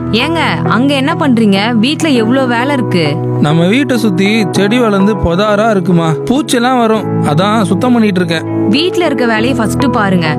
ஏங்க அங்க என்ன பண்றீங்க? வீட்ல எவ்ளோ வேலை இருக்கு. நம்ம வீட்டை சுத்தி செடி வளர்ந்து பொதாரா இருக்குமா, பூச்செல்லாம் வரும், அதான் சுத்தம் பண்ணிட்டு இருக்கேன். வீட்ல இருக்க வேலையை ஃபர்ஸ்ட் பாருங்க.